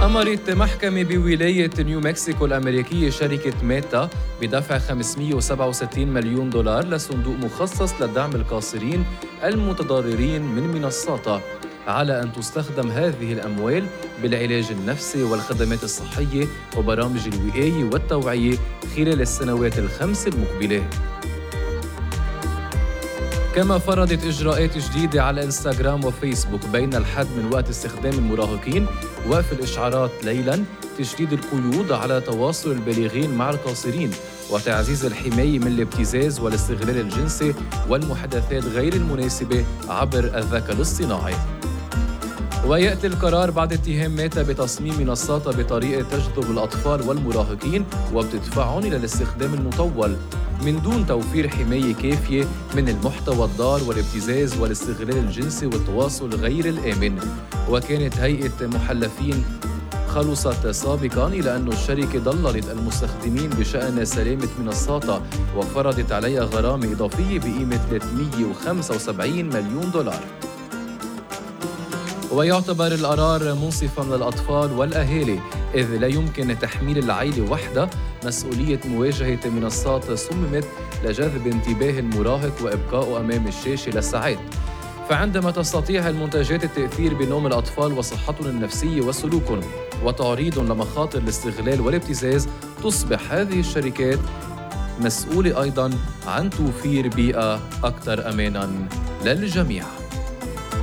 أمرت محكمة بولاية نيو مكسيكو الأمريكية شركة ميتا بدفع 567 مليون دولار لصندوق مخصص لدعم القاصرين المتضررين من منصاتها، على أن تستخدم هذه الأموال بالعلاج النفسي والخدمات الصحية وبرامج الوقاية والتوعية خلال السنوات الخمس المقبلة. كما فرضت إجراءات جديدة على إنستغرام وفيسبوك بين الحد من وقت استخدام المراهقين، وقف الإشعارات ليلاً، تشديد القيود على تواصل البالغين مع القاصرين، وتعزيز الحماية من الابتزاز والاستغلال الجنسي والمحادثات غير المناسبة عبر الذكاء الاصطناعي. ويأتي القرار بعد اتهام ميتا بتصميم منصاتها بطريقة تجذب الأطفال والمراهقين وبتدفعهم إلى الاستخدام المطول من دون توفير حماية كافية من المحتوى الضار والابتزاز والاستغلال الجنسي والتواصل غير الآمن. وكانت هيئة محلفين خلصت سابقاً إلى أن الشركة ضللت المستخدمين بشأن سلامة منصاتها وفرضت عليها غرامة إضافية بقيمة 375 مليون دولار. ويعتبر القرار منصفاً للأطفال والأهالي، إذ لا يمكن تحميل العائلة وحدها مسؤولية مواجهة منصات صممت لجذب انتباه المراهق وإبقائه أمام الشاشة لساعات. فعندما تستطيع المنتجات التأثير بنوم الأطفال وصحتهم النفسية وسلوكهم وتعريضهم لمخاطر الاستغلال والابتزاز، تصبح هذه الشركات مسؤولة أيضاً عن توفير بيئة أكثر أماناً للجميع.